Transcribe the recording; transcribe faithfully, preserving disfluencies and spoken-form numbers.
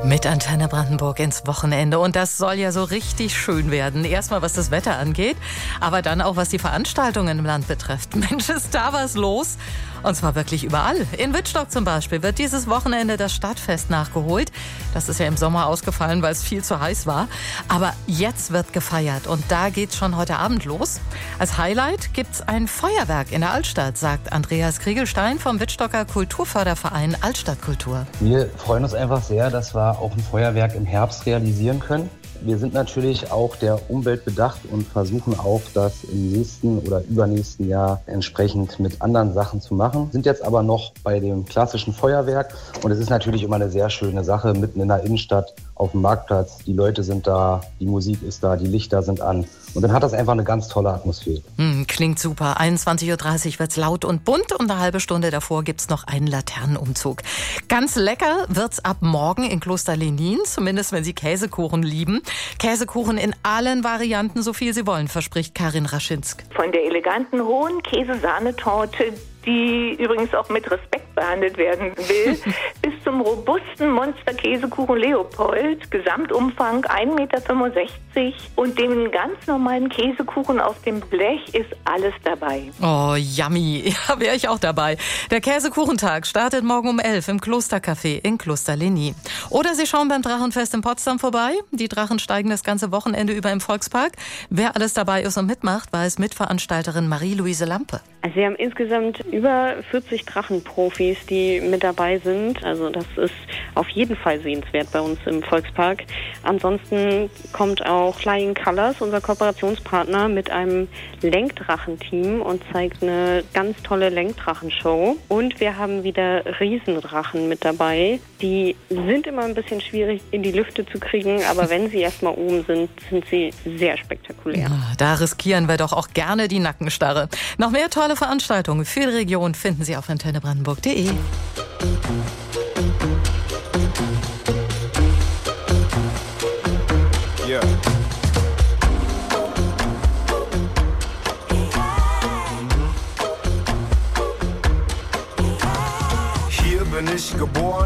Mit Antenne Brandenburg ins Wochenende. Und das soll ja so richtig schön werden. Erstmal, was das Wetter angeht, aber dann auch, was die Veranstaltungen im Land betrifft. Mensch, ist da was los? Und zwar wirklich überall. In Wittstock zum Beispiel wird dieses Wochenende das Stadtfest nachgeholt. Das ist ja im Sommer ausgefallen, weil es viel zu heiß war. Aber jetzt wird gefeiert und da geht's schon heute Abend los. Als Highlight gibt's ein Feuerwerk in der Altstadt, sagt Andreas Kriegelstein vom Wittstocker Kulturförderverein Altstadtkultur. Wir freuen uns einfach sehr, dass wir auch ein Feuerwerk im Herbst realisieren können. Wir sind natürlich auch der Umwelt bedacht und versuchen auch, das im nächsten oder übernächsten Jahr entsprechend mit anderen Sachen zu machen. Sind jetzt aber noch bei dem klassischen Feuerwerk und es ist natürlich immer eine sehr schöne Sache, mitten in der Innenstadt auf dem Marktplatz. Die Leute sind da, die Musik ist da, die Lichter sind an und dann hat das einfach eine ganz tolle Atmosphäre. Hm, klingt super. einundzwanzig Uhr dreißig wird's laut und bunt und eine halbe Stunde davor gibt's noch einen Laternenumzug. Ganz lecker wird's ab morgen in Kloster Lenin, zumindest wenn Sie Käsekuchen lieben. Käsekuchen in allen Varianten, so viel Sie wollen, verspricht Karin Raschinsk. Von der eleganten hohen Käsesahnetorte, die übrigens auch mit Respekt behandelt werden will, bis zum robusten Monster-Käsekuchen Leopold, Gesamtumfang ein Meter fünfundsechzig und dem ganz normalen Käsekuchen auf dem Blech ist alles dabei. Oh, yummy. Ja, wäre ich auch dabei. Der Käsekuchentag startet morgen um elf im Klostercafé in Kloster Lenin. Oder Sie schauen beim Drachenfest in Potsdam vorbei. Die Drachen steigen das ganze Wochenende über im Volkspark. Wer alles dabei ist und mitmacht, weiß Mitveranstalterin Marie-Louise Lampe. Also wir haben insgesamt über vierzig Drachenprofis, die mit dabei sind. Also das ist auf jeden Fall sehenswert bei uns im Volkspark. Ansonsten kommt auch Flying Colors, unser Kooperationspartner, mit einem Lenkdrachenteam und zeigt eine ganz tolle Lenkdrachenshow. Und wir haben wieder Riesendrachen mit dabei. Die sind immer ein bisschen schwierig in die Lüfte zu kriegen, aber wenn sie erstmal oben sind, sind sie sehr spektakulär. Ja, da riskieren wir doch auch gerne die Nackenstarre. Noch mehr tolle Veranstaltungen für die Region finden Sie auf antenne brandenburg punkt de. Yeah. Hier bin ich geboren.